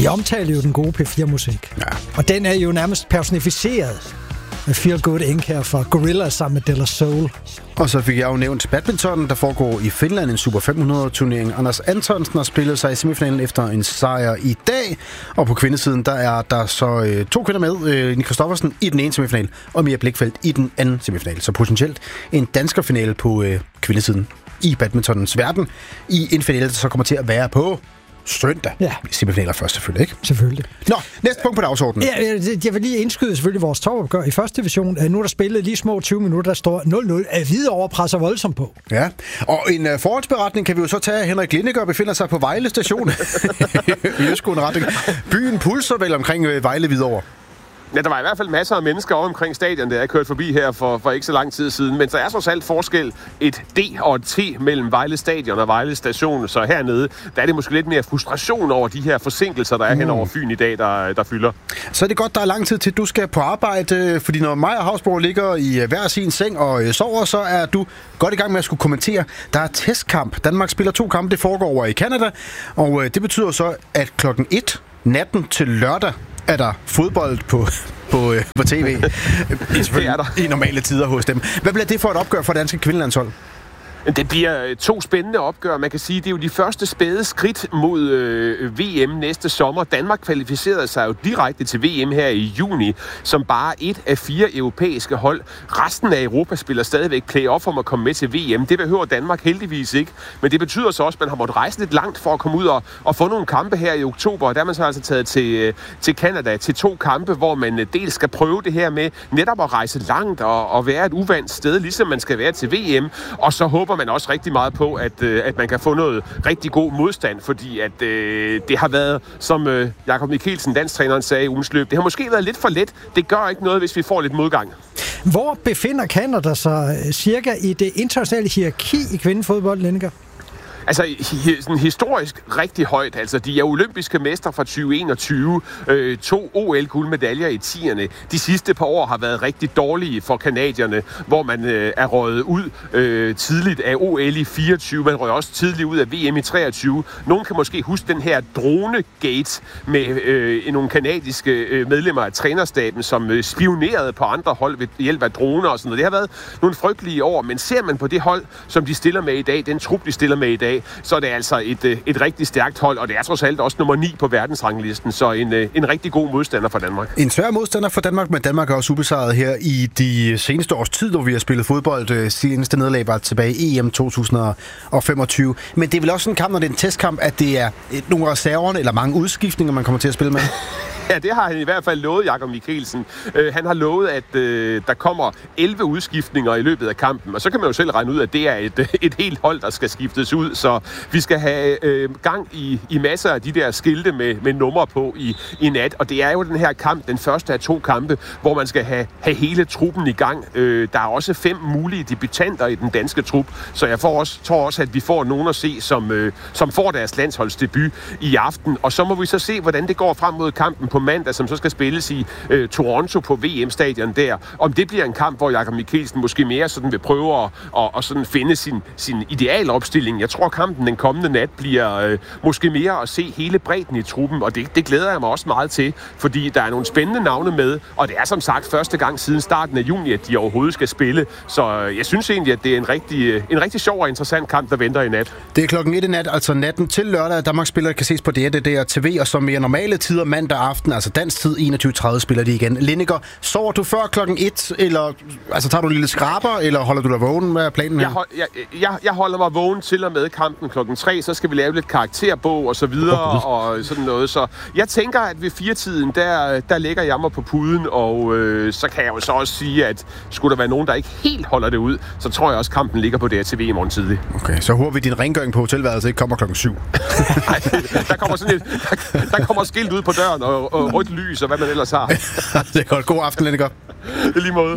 De omtaler jo den gode P4-musik. Ja. Og den er jo nærmest personificeret med Feel Good Inc. her fra Gorillaz sammen med De La Soul. Og så fik jeg jo nævnt badminton, der foregår i Finland, en Super 500-turnering. Anders Antonsen har spillet sig i semifinalen efter en sejr i dag. Og på kvindesiden, der er der så 2 kvinder med. Nina Kristoffersen i den ene semifinal, og Mia Blikfeldt i den anden semifinal. Så potentielt en danskerfinale på kvindesiden i badmintonens verden. I en finale, der så kommer til at være på søndag. Ja. Semifinaler først selvfølgelig, ikke? Selvfølgelig. Nå, næste punkt på dagsordenen. Ja, jeg vil lige indskyde selvfølgelig vores topopgør i første division. Nu er der spillet lige små 20 minutter, der står 0-0. Hvidovre presser voldsomt på. Ja, og en forholdsberetning kan vi jo så tage. Henrik Lindegaard befinder sig på Vejle station i østgående retning. Byen pulser vel omkring Vejle Hvidovre. Ja, der var i hvert fald masser af mennesker over omkring stadion, der jeg kørte forbi her for ikke så lang tid siden. Men så er trods alt forskel et D og et T mellem Vejle Stadion og Vejle Station. Så hernede, der er det måske lidt mere frustration over de her forsinkelser, der er hen over Fyn i dag, der fylder. Så er det godt, der er lang tid til, du skal på arbejde. Fordi når mig og Havsborg ligger i hver sin seng og sover, så er du godt i gang med at skulle kommentere. Der er testkamp. Danmark spiller 2 kampe, det foregår over i Canada. Og det betyder så, at 1:00 natten til lørdag er der fodbold på tv. Det er der. I normale tider hos dem. Hvad bliver det for et opgør for danske kvindelandshold? Det bliver 2 spændende opgør. Man kan sige, det er jo de første spæde skridt mod VM næste sommer. Danmark kvalificerede sig jo direkte til VM her i juni, som bare 1 af 4 europæiske hold. Resten af Europa spiller stadigvæk play-off om at komme med til VM. Det behøver Danmark heldigvis ikke. Men det betyder så også, at man har måttet rejse lidt langt for at komme ud og få nogle kampe her i oktober. Og der er man så altså taget til Canada til 2 kampe, hvor man dels skal prøve det her med netop at rejse langt og være et uvandt sted, ligesom man skal være til VM. Og så håber man også rigtig meget på, at man kan få noget rigtig god modstand, fordi at det har været, som Jakob Mikkelsen, landstræneren, sagde i ugens løb, det har måske været lidt for let. Det gør ikke noget, hvis vi får lidt modgang. Hvor befinder Canada sig cirka i det internationale hierarki i kvindefodbold, Lindegaard? Altså, sådan historisk rigtig højt. Altså, de er olympiske mestre fra 2021. 2 OL-guldmedaljer i 10'erne. De sidste par år har været rigtig dårlige for canadierne, hvor man er røget ud tidligt af OL i 24. Man røg også tidligt ud af VM i 23. Nogen kan måske huske den her drone-gate med nogle canadiske medlemmer af trænerstaben, som spionerede på andre hold ved hjælp af droner og sådan noget. Det har været nogle frygtelige år, men ser man på det hold, som de stiller med i dag, den trup, de stiller med i dag, så er det altså et rigtig stærkt hold, og det er trods alt også nummer 9 på verdensranglisten, så en rigtig god modstander for Danmark. En svær modstander for Danmark, men Danmark er også ubesejret her i de seneste års tid, hvor vi har spillet fodbold. Seneste nederlag var tilbage i EM 2025. Men det er vel også en kamp, når det er en testkamp, at det er nogle reserverne eller mange udskiftninger, man kommer til at spille med? Ja, det har han i hvert fald lovet, Jakob Mikkelsen. Han har lovet, at der kommer 11 udskiftninger i løbet af kampen, og så kan man jo selv regne ud, at det er et helt hold, der skal skiftes ud, så vi skal have gang i masser af de der skilte med numre på i nat, og det er jo den her kamp, den første af 2 kampe, hvor man skal have hele truppen i gang. Der er også 5 mulige debutanter i den danske trup, så jeg tror også, at vi får nogen at se, som får deres landsholdsdebut i aften, og så må vi så se, hvordan det går frem mod kampen på mandag, som så skal spilles i Toronto på VM-stadion der. Om det bliver en kamp, hvor Jakob Mikkelsen måske mere sådan vil prøve at sådan finde sin idealopstilling. Jeg tror, kampen den kommende nat bliver måske mere at se hele bredden i truppen, og det glæder jeg mig også meget til, fordi der er nogle spændende navne med, og det er som sagt første gang siden starten af juni, at de overhovedet skal spille. Så jeg synes egentlig, at det er en rigtig sjov og interessant kamp, der venter i nat. Det er 1:00 i nat, altså natten til lørdag. Danmarks spillere kan ses på DR TV, og som mere normale tider mandag aften, altså dansk tid 21:30 spiller de igen. Lindegaard, sover du før 1:00, eller altså tager du en lille skraber, eller holder du dig vågen med planen her? Jeg holder mig vågen til og med kampen 3:00, så skal vi lave lidt karakterbog og så videre, og sådan noget. Så jeg tænker, at ved 4-tiden, der lægger jeg mig på puden, og så kan jeg jo så også sige, at skulle der være nogen, der ikke helt holder det ud, så tror jeg også, kampen ligger på DRTV i morgen tidlig. Okay, så håber vi, din rengøring på hotelværelset ikke kommer 7:00. Nej, der kommer skilt ud på døren, og rødt lys, og hvad man ellers har. Det er godt. God aften, Lindegaard. I lige måde.